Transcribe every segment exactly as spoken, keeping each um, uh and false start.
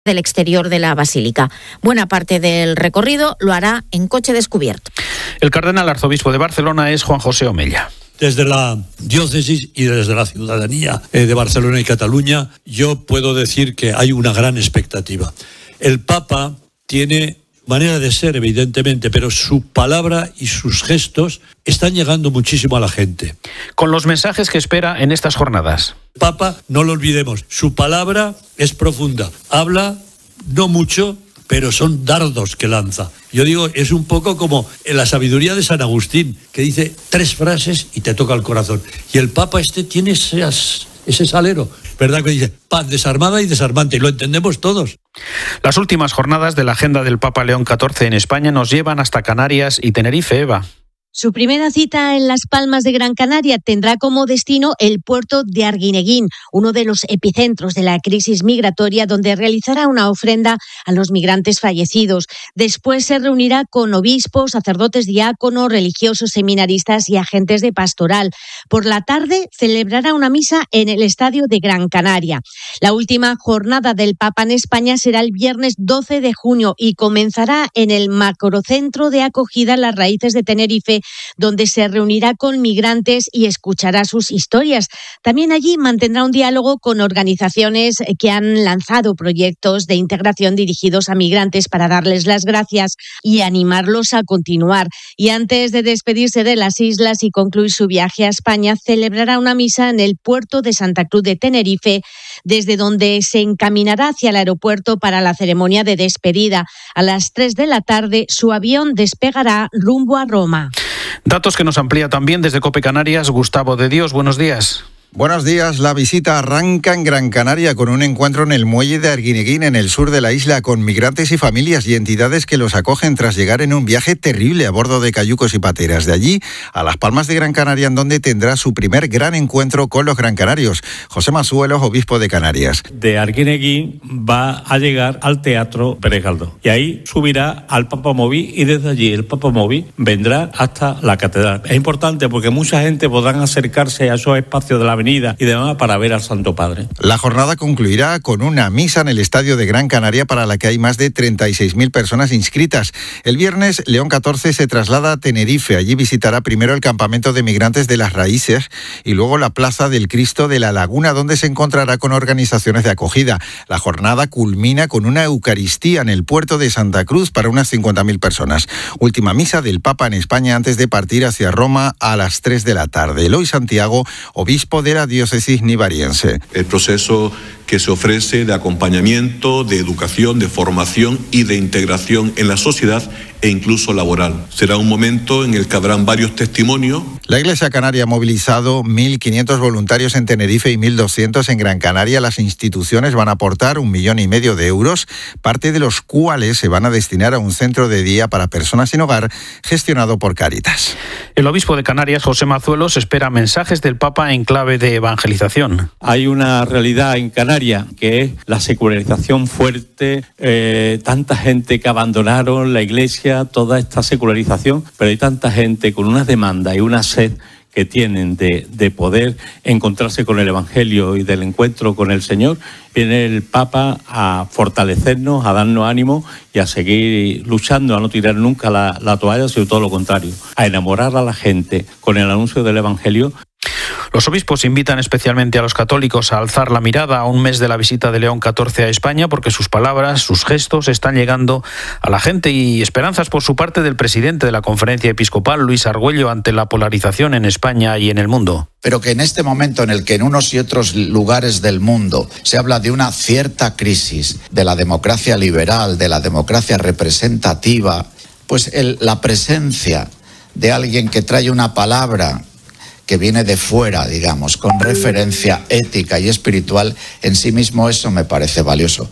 del exterior de la Basílica. Buena parte del recorrido lo hará en coche descubierto. El cardenal arzobispo de Barcelona es Juan José Omella. Desde la diócesis y desde la ciudadanía de Barcelona y Cataluña, yo puedo decir que hay una gran expectativa. El Papa tiene manera de ser, evidentemente, pero su palabra y sus gestos están llegando muchísimo a la gente. Con los mensajes que espera en estas jornadas. Papa, no lo olvidemos, su palabra es profunda. Habla, no mucho, pero son dardos que lanza. Yo digo, es un poco como en la sabiduría de San Agustín, que dice tres frases y te toca el corazón. Y el Papa este tiene esas, ese salero, ¿verdad? Que dice paz desarmada y desarmante, y lo entendemos todos. Las últimas jornadas de la agenda del Papa León catorce en España nos llevan hasta Canarias y Tenerife, Eva. Su primera cita en Las Palmas de Gran Canaria tendrá como destino el puerto de Arguineguín, uno de los epicentros de la crisis migratoria, donde realizará una ofrenda a los migrantes fallecidos. Después se reunirá con obispos, sacerdotes, diáconos, religiosos, seminaristas y agentes de pastoral. Por la tarde celebrará una misa en el Estadio de Gran Canaria. La última jornada del Papa en España será el viernes doce de junio y comenzará en el macrocentro de acogida Las Raíces de Tenerife, donde se reunirá con migrantes y escuchará sus historias. También allí mantendrá un diálogo con organizaciones que han lanzado proyectos de integración dirigidos a migrantes para darles las gracias y animarlos a continuar. Y antes de despedirse de las islas y concluir su viaje a España, celebrará una misa en el puerto de Santa Cruz de Tenerife, desde donde se encaminará hacia el aeropuerto para la ceremonia de despedida. A las tres de la tarde, su avión despegará rumbo a Roma. Datos que nos amplía también desde COPE Canarias, Gustavo de Dios. Buenos días. Buenos días. La visita arranca en Gran Canaria con un encuentro en el muelle de Arguineguín, en el sur de la isla, con migrantes y familias y entidades que los acogen tras llegar en un viaje terrible a bordo de cayucos y pateras. De allí a Las Palmas de Gran Canaria, en donde tendrá su primer gran encuentro con los gran canarios. José Masuelos, obispo de Canarias. De Arguineguín va a llegar al Teatro Pérez Galdós y ahí subirá al Papamoví y desde allí el Papamoví vendrá hasta la catedral. Es importante porque mucha gente podrán acercarse a esos espacios de la avenida y demás para ver al Santo Padre. La jornada concluirá con una misa en el Estadio de Gran Canaria, para la que hay más de treinta y seis mil personas inscritas. El viernes, León catorce se traslada a Tenerife. Allí visitará primero el campamento de migrantes de Las Raíces y luego la Plaza del Cristo de la Laguna, donde se encontrará con organizaciones de acogida. La jornada culmina con una Eucaristía en el puerto de Santa Cruz para unas cincuenta mil personas. Última misa del Papa en España antes de partir hacia Roma a las tres de la tarde. Eloy Santiago, obispo de la diócesis nivariense. El proceso que se ofrece de acompañamiento, de educación, de formación y de integración en la sociedad e incluso laboral. Será un momento en el que habrán varios testimonios. La Iglesia Canaria ha movilizado mil quinientos voluntarios en Tenerife y mil doscientos en Gran Canaria. Las instituciones van a aportar un millón y medio de euros, parte de los cuales se van a destinar a un centro de día para personas sin hogar gestionado por Cáritas. El obispo de Canarias, José Mazuelos, espera mensajes del Papa en clave de evangelización. Hay una realidad en Canarias que es la secularización fuerte, eh, tanta gente que abandonaron la Iglesia, toda esta secularización, pero hay tanta gente con una demanda y una sed que tienen de, de poder encontrarse con el Evangelio y del encuentro con el Señor. Viene el Papa a fortalecernos, a darnos ánimo y a seguir luchando, a no tirar nunca la, la toalla, sino todo lo contrario, a enamorar a la gente con el anuncio del Evangelio. Los obispos invitan especialmente a los católicos a alzar la mirada a un mes de la visita de León catorce a España, porque sus palabras, sus gestos están llegando a la gente, y esperanzas por su parte del presidente de la Conferencia Episcopal, Luis Argüello, ante la polarización en España y en el mundo. Pero que en este momento en el que en unos y otros lugares del mundo se habla de una cierta crisis de la democracia liberal, de la democracia representativa, pues el, la presencia de alguien que trae una palabra que viene de fuera, digamos, con referencia ética y espiritual, en sí mismo eso me parece valioso.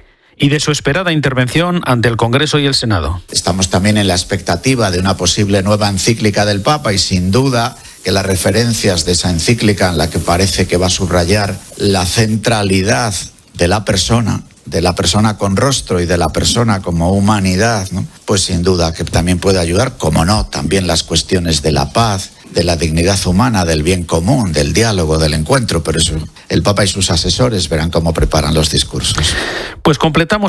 Y de su esperada intervención ante el Congreso y el Senado. Estamos también en la expectativa de una posible nueva encíclica del Papa, y sin duda que las referencias de esa encíclica, en la que parece que va a subrayar la centralidad de la persona, de la persona con rostro y de la persona como humanidad, ¿no? Pues sin duda que también puede ayudar, como no, también las cuestiones de la paz, de la dignidad humana, del bien común, del diálogo, del encuentro, pero eso, el Papa y sus asesores verán cómo preparan los discursos. Pues completamos